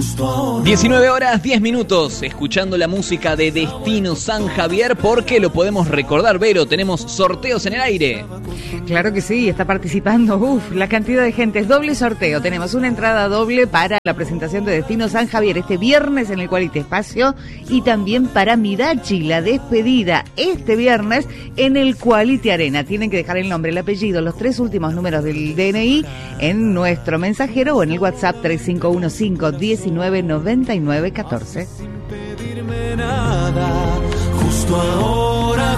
19 horas 10 minutos, escuchando la música de Destino San Javier, porque lo podemos recordar, Vero, tenemos sorteos en el aire. Claro que sí, está participando, la cantidad de gente, es doble sorteo, tenemos una entrada doble para la presentación de Destino San Javier este viernes en el Quality Espacio y también para Mirachi, la despedida este viernes en el Quality Arena. Tienen que dejar el nombre, el apellido, los 3 últimos números del DNI en nuestro mensajero o en el WhatsApp 3515-199914. Sin pedirme nada, justo ahora,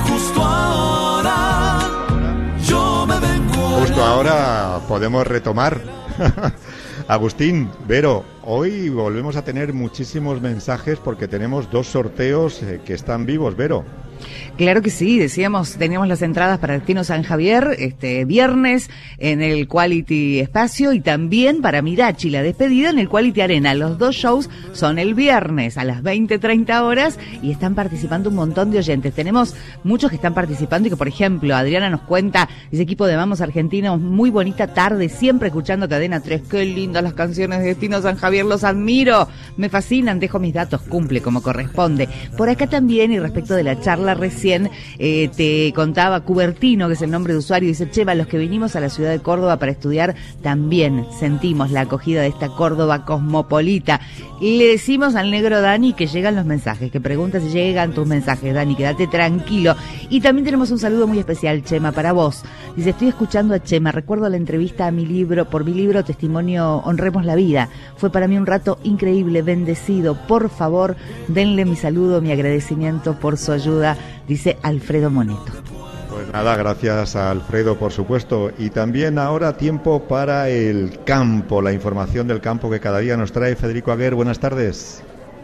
yo me vengo. Justo ahora podemos retomar. Agustín, Vero, hoy volvemos a tener muchísimos mensajes porque tenemos 2 sorteos que están vivos, Vero. Claro que sí, decíamos, teníamos las entradas para Destino San Javier este viernes en el Quality Espacio y también para Mirachi, la despedida en el Quality Arena. Los 2 shows son el viernes a las 20:30 horas y están participando un montón de oyentes. Tenemos muchos que están participando y que, por ejemplo, Adriana nos cuenta, dice: equipo de Vamos Argentinos, muy bonita tarde, siempre escuchando Cadena 3, qué lindas las canciones de Destino San Javier, los admiro, me fascinan, dejo mis datos, cumple como corresponde. Por acá también, y respecto de la charla recién, te contaba Cubertino, que es el nombre de usuario, dice: Cheva, los que vinimos a la ciudad de Córdoba para estudiar también sentimos la acogida de esta Córdoba cosmopolita. Y le decimos al negro Dani que llegan los mensajes, que pregunta si llegan tus mensajes, Dani, quédate tranquilo. Y también tenemos un saludo muy especial, Chema, para vos. Dice: estoy escuchando a Chema, recuerdo la entrevista a mi libro, por mi libro Testimonio Honremos la Vida. Fue para mí un rato increíble, bendecido. Por favor, denle mi saludo, mi agradecimiento por su ayuda, dice Alfredo Moneto. Pues nada, gracias a Alfredo, por supuesto. Y también ahora tiempo para el campo, la información del campo que cada día nos trae Federico Aguer. Buenas tardes.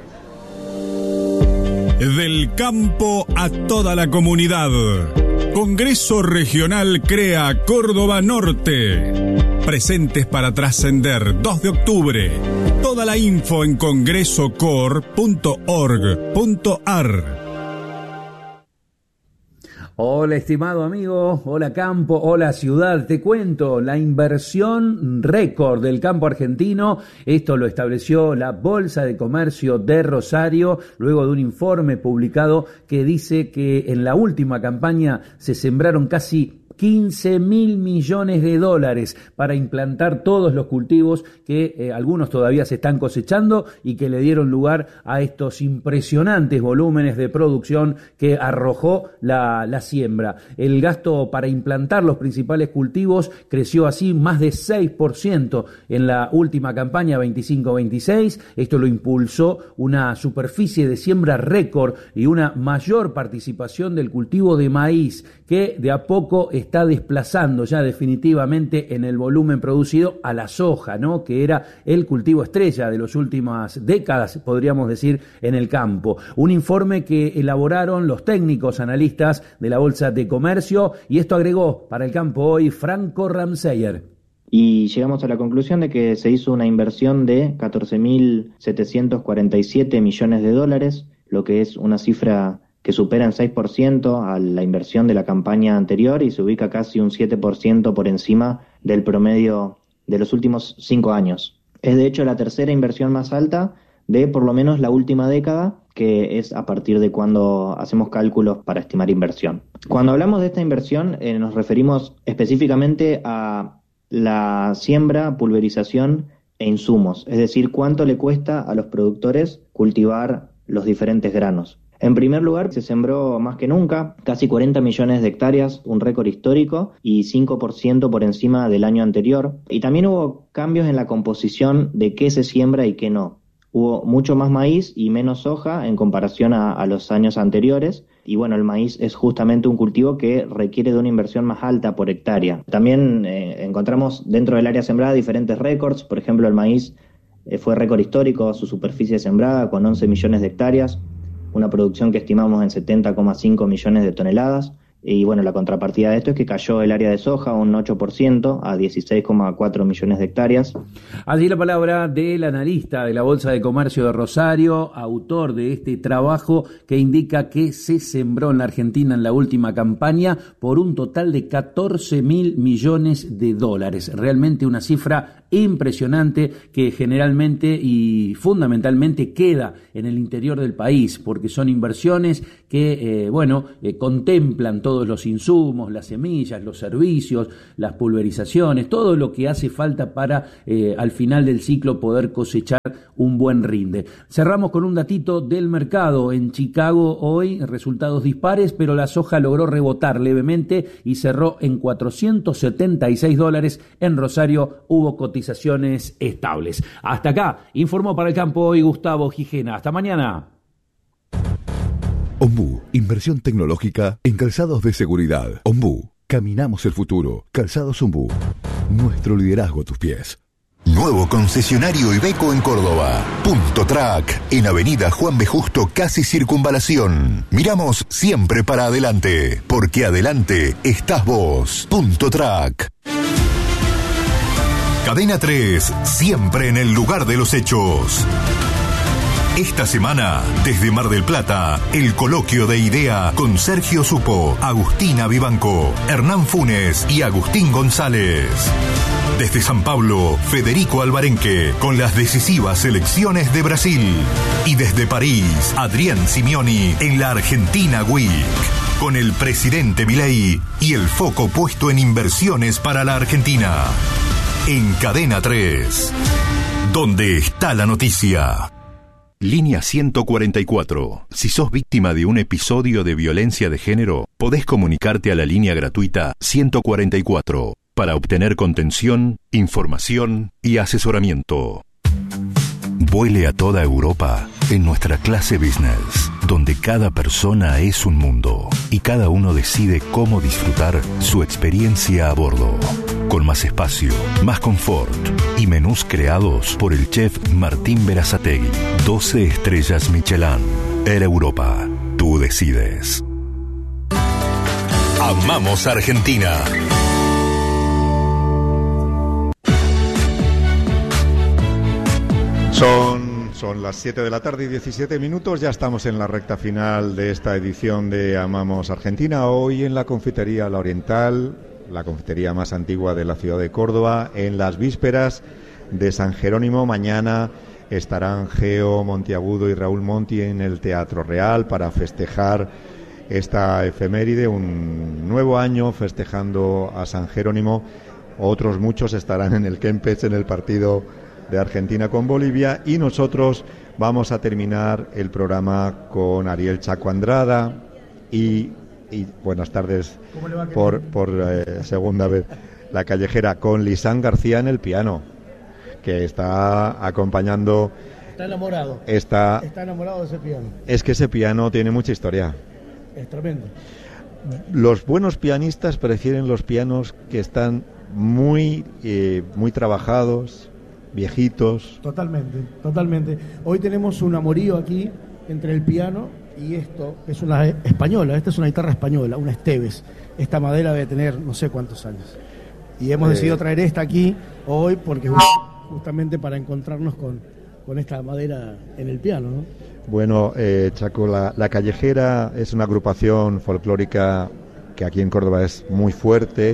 Del campo a toda la comunidad. Congreso Regional CREA Córdoba Norte. Presentes para trascender, 2 de octubre. Toda la info en congresocor.org.ar. Hola, estimado amigo, hola campo, hola ciudad. Te cuento, la inversión récord del campo argentino, esto lo estableció la Bolsa de Comercio de Rosario, luego de un informe publicado que dice que en la última campaña se sembraron casi 15.000 millones de dólares para implantar todos los cultivos que algunos todavía se están cosechando y que le dieron lugar a estos impresionantes volúmenes de producción que arrojó la siembra. El gasto para implantar los principales cultivos creció así más de 6% en la última campaña 25-26. Esto lo impulsó una superficie de siembra récord y una mayor participación del cultivo de maíz, que de a poco está desplazando ya definitivamente en el volumen producido a la soja, ¿no?, que era el cultivo estrella de las últimas décadas, podríamos decir, en el campo. Un informe que elaboraron los técnicos analistas de la Bolsa de Comercio, y esto agregó para el campo hoy Franco Ramseyer. Y llegamos a la conclusión de que se hizo una inversión de 14.747 millones de dólares, lo que es una cifra que supera en 6% a la inversión de la campaña anterior y se ubica casi un 7% por encima del promedio de los últimos 5 años. Es de hecho la tercera inversión más alta de por lo menos la última década, que es a partir de cuando hacemos cálculos para estimar inversión. Cuando hablamos de esta inversión nos referimos específicamente a la siembra, pulverización e insumos, es decir, cuánto le cuesta a los productores cultivar los diferentes granos. En primer lugar, se sembró más que nunca, casi 40 millones de hectáreas, un récord histórico, y 5% por encima del año anterior. Y también hubo cambios en la composición de qué se siembra y qué no. Hubo mucho más maíz y menos soja en comparación a los años anteriores. Y bueno, el maíz es justamente un cultivo que requiere de una inversión más alta por hectárea. También encontramos dentro del área sembrada diferentes récords. Por ejemplo, el maíz fue récord histórico, su superficie sembrada con 11 millones de hectáreas. Una producción que estimamos en 70,5 millones de toneladas. Y bueno, la contrapartida de esto es que cayó el área de soja un 8% a 16,4 millones de hectáreas. Allí la palabra del analista de la Bolsa de Comercio de Rosario, autor de este trabajo que indica que se sembró en la Argentina en la última campaña por un total de 14.000 millones de dólares. Realmente una cifra impresionante que generalmente y fundamentalmente queda en el interior del país, porque son inversiones que, contemplan todos los insumos, las semillas, los servicios, las pulverizaciones, todo lo que hace falta para al final del ciclo poder cosechar un buen rinde. Cerramos con un datito del mercado. En Chicago hoy resultados dispares, pero la soja logró rebotar levemente y cerró en $476. En Rosario hubo cotizaciones estables. Hasta acá, informó para el campo hoy Gustavo Gijena. Hasta mañana. Ombú, inversión tecnológica en calzados de seguridad. Ombú, caminamos el futuro. Calzados Ombú, nuestro liderazgo a tus pies. Nuevo concesionario Iveco en Córdoba. Punto Track, en Avenida Juan B. Justo, casi Circunvalación. Miramos siempre para adelante, porque adelante estás vos. Punto Track. Cadena 3, siempre en el lugar de los hechos. Esta semana, desde Mar del Plata, el coloquio de idea con Sergio Supo, Agustina Vivanco, Hernán Funes y Agustín González. Desde San Pablo, Federico Alvarenque, con las decisivas elecciones de Brasil. Y desde París, Adrián Simeoni, en la Argentina Week, con el presidente Milei y el foco puesto en inversiones para la Argentina. En Cadena 3, donde está la noticia. Línea 144. Si sos víctima de un episodio de violencia de género, podés comunicarte a la línea gratuita 144 para obtener contención, información y asesoramiento. Vuele a toda Europa en nuestra clase business, donde cada persona es un mundo y cada uno decide cómo disfrutar su experiencia a bordo. Con más espacio, más confort y menús creados por el chef Martín Berazategui. 12 estrellas Michelin. Air Europa. Tú decides. Amamos Argentina. Son las 7 de la tarde y 17 minutos. Ya estamos en la recta final de esta edición de Amamos Argentina. Hoy en la confitería La Oriental, la confitería más antigua de la ciudad de Córdoba, en las vísperas de San Jerónimo. Mañana estarán Geo Montiagudo y Raúl Monti en el Teatro Real para festejar esta efeméride, un nuevo año festejando a San Jerónimo. Otros muchos estarán en el Kempes en el partido de Argentina con Bolivia, y nosotros vamos a terminar el programa con Ariel Chaco Andrada y buenas tardes por segunda vez, La Callejera, con Lisán García en el piano, que está acompañando. Está enamorado. Está enamorado de ese piano. Es que ese piano tiene mucha historia. Es tremendo. Los buenos pianistas prefieren los pianos que están muy trabajados, viejitos. Totalmente. Hoy tenemos un amorío aquí entre el piano y esto, que es una española. Esta es una guitarra española, una Esteves. Esta madera debe tener no sé cuántos años. Y hemos decidido traer esta aquí hoy porque justamente para encontrarnos con esta madera en el piano, ¿no? Bueno, Chaco, la Callejera es una agrupación folclórica que aquí en Córdoba es muy fuerte,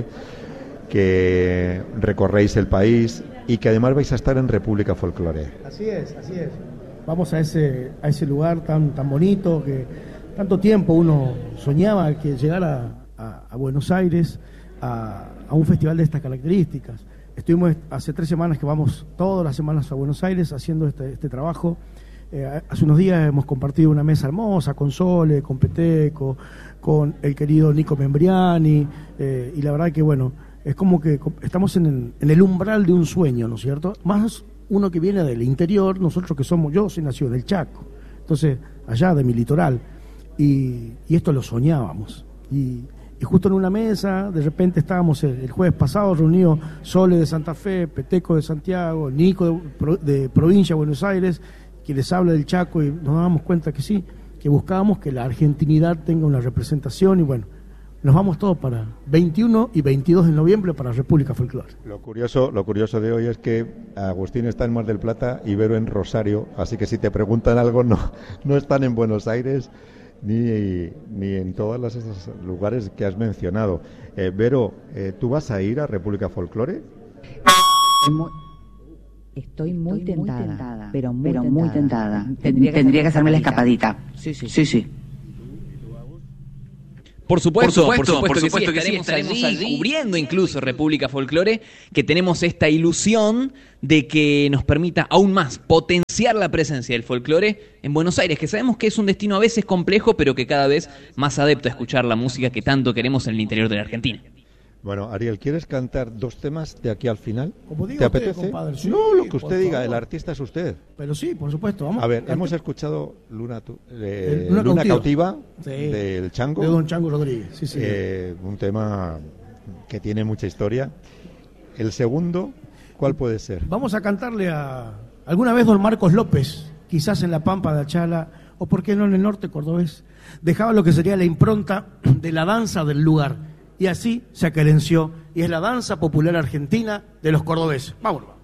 que recorréis el país y que además vais a estar en República Folklore. Así es. Vamos a ese lugar tan bonito que tanto tiempo uno soñaba que llegara a Buenos Aires a un festival de estas características. Estuvimos hace 3 semanas que vamos todas las semanas a Buenos Aires haciendo este trabajo. Hace unos días hemos compartido una mesa hermosa con Sole, con Peteco, con el querido Nico Membriani, y la verdad que bueno, es como que estamos en el umbral de un sueño, ¿no es cierto? Más uno que viene del interior, nosotros que somos, yo soy nacido del Chaco, entonces allá de mi litoral, y esto lo soñábamos. Y justo en una mesa, de repente estábamos el jueves pasado reunidos Sole de Santa Fe, Peteco de Santiago, Nico de Provincia de Buenos Aires, que les habla del Chaco, y nos damos cuenta que sí, que buscábamos que la argentinidad tenga una representación, y bueno, nos vamos todos para 21 y 22 de noviembre para República Folklore. Lo curioso de hoy es que Agustín está en Mar del Plata y Vero en Rosario, así que si te preguntan algo no están en Buenos Aires ni en todos esos lugares que has mencionado. Vero, ¿tú vas a ir a República Folklore? Estoy muy tentada, pero muy tentada. Tendría que hacerme la escapadita. Sí. Por supuesto que sí, estaremos allí cubriendo incluso República Folclore, que tenemos esta ilusión de que nos permita aún más potenciar la presencia del folclore en Buenos Aires, que sabemos que es un destino a veces complejo, pero que cada vez más adepto a escuchar la música que tanto queremos en el interior de la Argentina. Bueno, Ariel, ¿quieres cantar 2 temas de aquí al final? Como diga ¿Te usted, apetece? compadre, sí, no, lo que usted diga, favor. el artista es usted. Pero sí, por supuesto. Vamos. A ver, hemos escuchado Luna Luna Cautiva sí, del Chango. De don Chango Rodríguez, sí. Un tema que tiene mucha historia. El segundo, ¿cuál puede ser? Vamos a cantarle alguna vez don Marcos López, quizás en la Pampa de Achala, o por qué no en el norte cordobés, dejaba lo que sería la impronta de la danza del lugar, y así se acerenció, y es la danza popular argentina de los cordobeses. Vámonos.